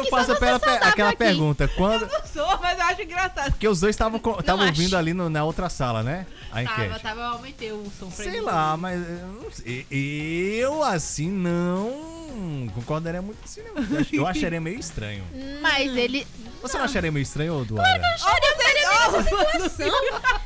faço aquela pergunta. Quando... Eu não sou, mas eu acho engraçado. Porque os dois estavam ouvindo ali na outra sala, né? A enquete. Eu aumentei o som pra Sei ele. lá, mas eu assim não concordaria muito assim, não. Eu acharia meio estranho. Mas ele... Você não acharia meio estranho, Duara? Eu acharia nessa situação.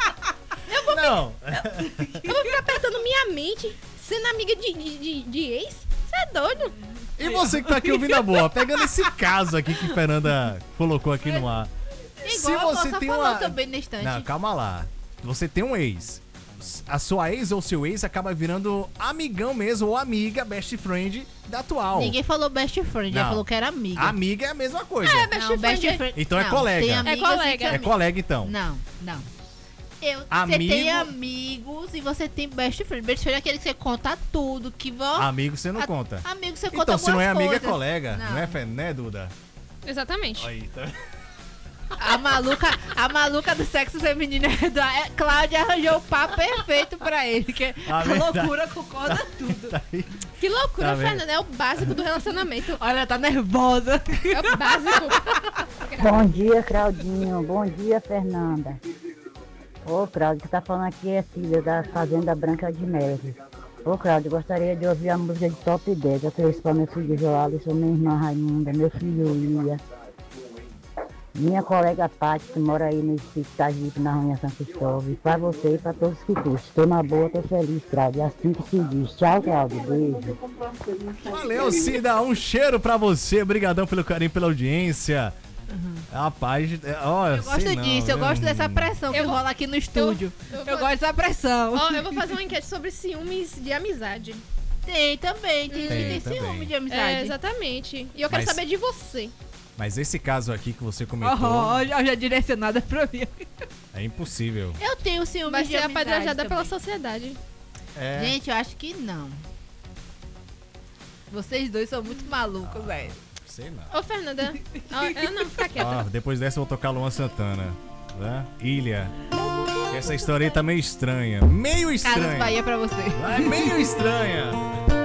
Não. Eu vou ficar apertando minha mente, sendo amiga de ex? Você é doido? E você que tá aqui ouvindo a boa, pegando esse caso aqui que Fernanda colocou aqui no ar. Igual a moça falou também na estante. Não, calma lá. Você tem um ex. A sua ex ou seu ex acaba virando amigão mesmo, ou amiga, best friend da atual. Ninguém falou best friend, Não. ele falou que era amiga. Amiga é a mesma coisa. Não, best friend. Então é Não, colega. tem amigas É colega. e É colega, então. Não. Você Amigo- tem amigos e você tem best friend. Best friend é aquele que você conta tudo, que vão... Amigo você não conta. Amigo você conta Então, se não é algumas amiga, é coisas. colega. Não. Não é, né, Duda? Exatamente. Aí, tá. A maluca do sexo feminino Cláudia arranjou o papo perfeito pra ele, que a verdade. loucura concorda tudo. Tá aí. Que loucura, Tá vendo? Fernanda. É o básico do relacionamento. Olha, ela tá nervosa. É o básico. Bom dia, Claudinho. Bom dia, Fernanda. Ô, Cláudio, que tá falando aqui é filha da Fazenda Branca de Neve. Ô, Cláudio, gostaria de ouvir a música de Top 10. Eu ofereço pra meu filho Joalisson, minha irmã Raimunda, meu filho Ia. Minha colega Paty, que mora aí nesse Itagipe, na Rua São Cristóvão. Pra você e pra todos que curtem. Tô na boa, tô feliz, Cláudio. Assim que se diz. Tchau, Cláudio. Beijo. Valeu, Cida. Um cheiro pra você. Obrigadão pelo carinho, pela audiência. Rapaz, ó, Eu gosto disso, eu gosto dessa pressão que Eu vou- rola aqui no estúdio. eu Eu vou- gosto dessa pressão. Ó, eu vou fazer uma enquete sobre ciúmes de amizade. Tem também, tem gente que tem também. ciúme de É, amizade. exatamente. E eu quero Mas- saber de você. Mas esse caso aqui que você comentou Já direcionada pra mim. é impossível. Eu tenho ciúme Vai de ser amizade apedrejada pela também. sociedade. É. Gente, eu acho que não. Vocês dois são muito malucos, velho. Sei não. Ô, Fernanda. Ó, eu não, fica quieta. Ó, depois dessa eu vou tocar Luan Santana. Né? Ilha. Essa história aí tá meio estranha. Meio Carlos estranha. Bahia pra você. É meio estranha.